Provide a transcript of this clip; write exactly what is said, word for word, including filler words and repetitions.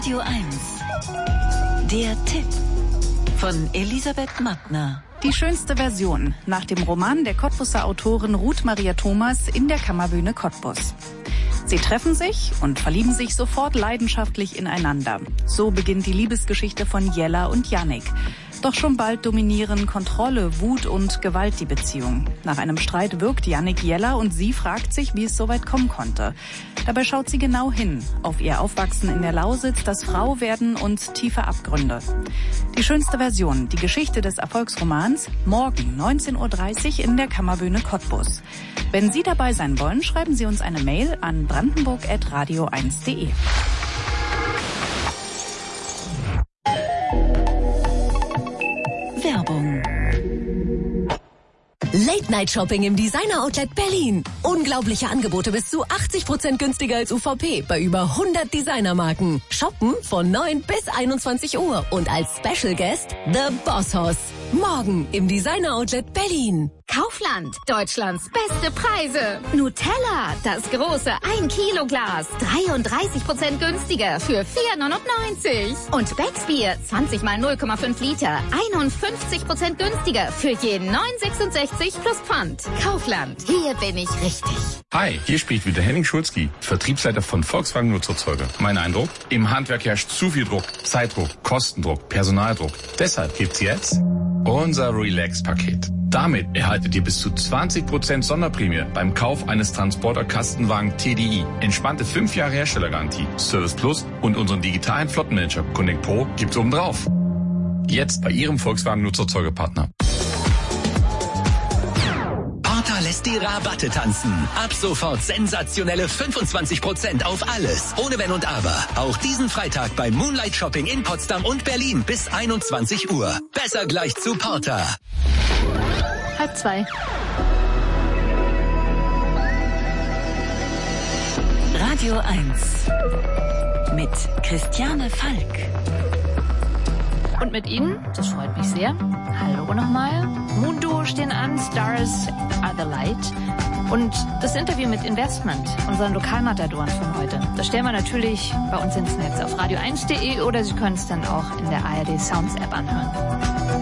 Radio eins. Der Tipp von Elisabeth Mattner. Die schönste Version nach dem Roman der Cottbuser Autorin Ruth Maria Thomas in der Kammerbühne Cottbus. Sie treffen sich und verlieben sich sofort leidenschaftlich ineinander. So beginnt die Liebesgeschichte von Jella und Jannik. Doch schon bald dominieren Kontrolle, Wut und Gewalt die Beziehung. Nach einem Streit wirkt Jannik Jella und sie fragt sich, wie es so weit kommen konnte. Dabei schaut sie genau hin auf ihr Aufwachsen in der Lausitz, das Frauwerden und tiefe Abgründe. Die schönste Version, die Geschichte des Erfolgsromans, morgen neunzehn Uhr dreißig in der Kammerbühne Cottbus. Wenn Sie dabei sein wollen, schreiben Sie uns eine Mail an brandenburg at radio eins punkt de. Werbung. Late-Night-Shopping im Designer-Outlet Berlin. Unglaubliche Angebote bis zu achtzig Prozent günstiger als U V P bei über hundert Designermarken. Shoppen von neun bis einundzwanzig Uhr und als Special Guest The Boss Hoss. Morgen im Designer-Outlet Berlin. Kaufland, Deutschlands beste Preise. Nutella, das große ein Kilo Glas, dreiunddreißig Prozent günstiger für vier neunundneunzig. Und Becksbier, zwanzig mal null Komma fünf Liter, einundfünfzig Prozent günstiger für jeden neun sechsundsechzig plus Pfand. Kaufland, hier bin ich richtig. Hi, hier spricht wieder Henning Schulzki, Vertriebsleiter von Volkswagen Nutzerzeuger. Mein Eindruck? Im Handwerk herrscht zu viel Druck, Zeitdruck, Kostendruck, Personaldruck. Deshalb gibt's jetzt unser Relax-Paket. Damit erhaltet ihr bis zu zwanzig Prozent Sonderprämie beim Kauf eines Transporter-Kastenwagen T D I. Entspannte fünf Jahre Herstellergarantie, Service Plus und unseren digitalen Flottenmanager Connect Pro gibt's obendrauf. Jetzt bei Ihrem Volkswagen Nutzerzeugerpartner. Porter lässt die Rabatte tanzen. Ab sofort sensationelle fünfundzwanzig Prozent auf alles. Ohne Wenn und Aber. Auch diesen Freitag beim Moonlight Shopping in Potsdam und Berlin bis einundzwanzig Uhr. Besser gleich zu Porter. Halb zwei. Radio eins mit Christiane Falk. Und mit Ihnen, das freut mich sehr. Hallo nochmal. Moonduo stehen an, Stars are the light. Und das Interview mit Investment, unseren Lokalmatadoren von heute, das stellen wir natürlich bei uns ins Netz auf radio eins punkt de oder Sie können es dann auch in der A R D Sounds App anhören.